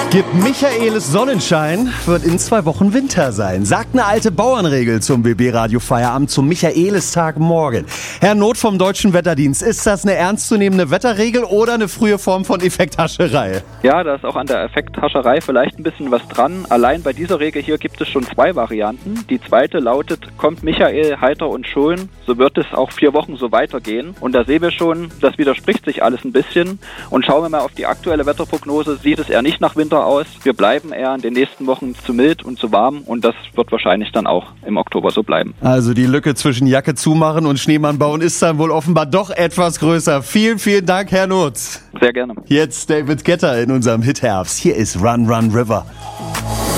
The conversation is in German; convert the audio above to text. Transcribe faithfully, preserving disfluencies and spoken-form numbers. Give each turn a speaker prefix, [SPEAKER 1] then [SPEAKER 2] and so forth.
[SPEAKER 1] Gibt Michaelis Sonnenschein, wird in zwei Wochen Winter sein, sagt eine alte Bauernregel zum B B-Radio Feierabend zum Michaelistag morgen. Herr Not vom Deutschen Wetterdienst, ist das eine ernstzunehmende Wetterregel oder eine frühe Form von Effekthascherei?
[SPEAKER 2] Ja, da ist auch an der Effekthascherei vielleicht ein bisschen was dran. Allein bei dieser Regel hier gibt es schon zwei Varianten. Die zweite lautet, kommt Michael heiter und schon, so wird es auch vier Wochen so weitergehen. Und da sehen wir schon, das widerspricht sich alles ein bisschen. Und schauen wir mal auf die aktuelle Wetterprognose, sieht es eher nicht nach Winter aus. Wir bleiben eher in den nächsten Wochen zu mild und zu warm und das wird wahrscheinlich dann auch im Oktober so bleiben.
[SPEAKER 1] Also die Lücke zwischen Jacke zumachen und Schneemann bauen ist dann wohl offenbar doch etwas größer. Vielen, vielen Dank, Herr Nutz.
[SPEAKER 2] Sehr gerne.
[SPEAKER 1] Jetzt David Guetta in unserem Hit Herbst. Hier ist Run, Run, River.